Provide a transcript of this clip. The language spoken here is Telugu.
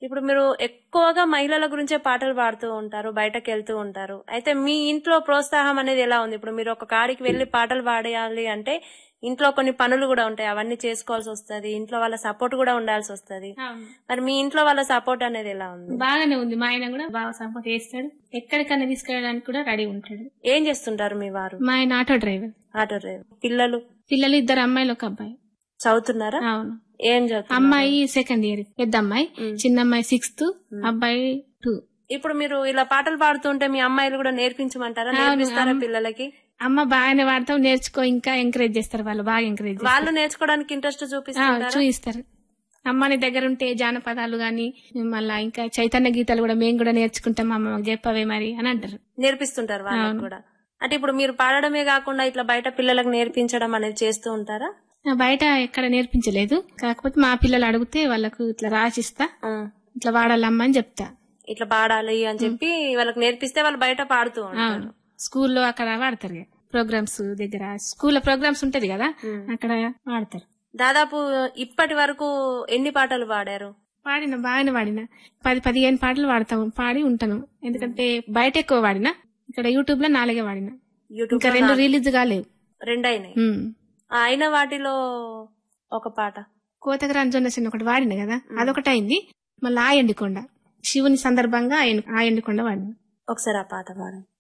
ఇప్పుడు మీరు ఎక్కువగా మహిళల గురించే పాటలు పాడుతూ ఉంటారు, బయటకు వెళ్తూ ఉంటారు. అయితే మీ ఇంట్లో ప్రోత్సాహం అనేది ఎలా ఉంది? ఇప్పుడు మీరు ఒక కాడికి వెళ్లి పాటలు పాడేయాలి అంటే ఇంట్లో కొన్ని పనులు కూడా ఉంటాయి, అవన్నీ చేసుకోవాల్సి వస్తది, ఇంట్లో వాళ్ళ సపోర్ట్ కూడా ఉండాల్సి వస్తది. మరి మీ ఇంట్లో వాళ్ళ సపోర్ట్ అనేది ఎలా ఉంది? బాగానే ఉంది. మా ఆయన కూడా బాగా సపోర్ట్ చేస్తాడు, ఎక్కడికన్నా తీసుకెళ్ళడానికి కూడా రెడీ ఉంటాడు. ఏం చేస్తుంటారు మీ వారు? మా ఆయన ఆటో డ్రైవర్. Auto driver. పిల్లలు? పిల్లలు 2 అమ్మాయిలు 1 అబ్బాయి. చదువుతున్నారా? అవును. ఏం చదువుతున్నారు? అమ్మాయి 2nd ఇయర్, పెద్ద అమ్మాయి, చిన్న అమ్మాయి 6th, అబ్బాయి 2. ఇప్పుడు మీరు ఇలా పాటలు పాడుతుంటే మీ అమ్మాయిలు కూడా నేర్పించమంటారా? నేర్పిస్తారా పిల్లలకి? అమ్మ బాగానే పాడతావు, నేర్చుకో, ఇంకా ఎంకరేజ్ చేస్తారు. వాళ్ళు బాగా ఎంకరేజ్ చేస్తారు. వాళ్ళు నేర్చుకోవడానికి ఇంట్రెస్ట్ చూపిస్తారు. అమ్మని దగ్గర ఉంటే జానపదాలు గాని, మళ్ళా ఇంకా చైతన్య గీతాలు కూడా మేము కూడా నేర్చుకుంటాం, అమ్మ మాకు చెప్పవే మరి అని అంటారు, నేర్పిస్తుంటారు వాళ్ళకి కూడా. అంటే ఇప్పుడు మీరు పాడడమే కాకుండా ఇట్లా బయట పిల్లలకు నేర్పించడం అనేది చేస్తూ ఉంటారా? బయట ఎక్కడ నేర్పించలేదు, కాకపోతే మా పిల్లలు అడిగితే వాళ్ళకు ఇట్లా రాసిస్తా, ఇట్లా వాడాలమ్మా అని చెప్తా, ఇట్లా పాడాలి అని చెప్పి వాళ్ళకి నేర్పిస్తే వాళ్ళు బయట పాడుతూ ఉంటారు. స్కూల్లో అక్కడ వాడతారు, ప్రోగ్రామ్స్ దగ్గర స్కూల్లో ప్రోగ్రామ్స్ ఉంటది కదా, అక్కడ వాడతారు. దాదాపు ఇప్పటి వరకు ఎన్ని పాటలు పాడారు? బాగానే పాడిన 10-15 పాటలు పాడి ఉంటాను. ఎందుకంటే బయట ఎక్కువ వాడినా, ఇక్కడ యూట్యూబ్ లో 4 వాడిన. ఇంకా 2 రిలీజ్ కాలేవు, 2 అయినాయి. అయిన వాటిలో ఒక పాట కోతగరాన్ జొన్నసిన ఒకటి వాడిన కదా, అదొకటి అయింది. మళ్ళీ ఆ ఎండికొండ, శివుని సందర్భంగా ఆ ఎండికొండ వాడిన. ఒకసారి ఆ పాట పాడండి.